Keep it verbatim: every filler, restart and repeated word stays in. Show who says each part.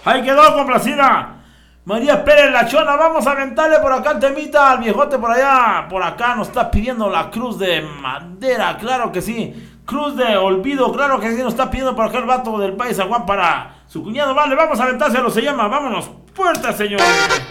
Speaker 1: Ahí quedó, complacida. María Pérez La Chona, vamos a aventarle por acá el temita al viejote por allá. Por acá nos está pidiendo la cruz de madera, claro que sí. Cruz de olvido, claro que sí, nos está pidiendo por acá el vato del país Aguán para su cuñado. Vale, vamos a aventárselo, se llama, vámonos, puerta, señores.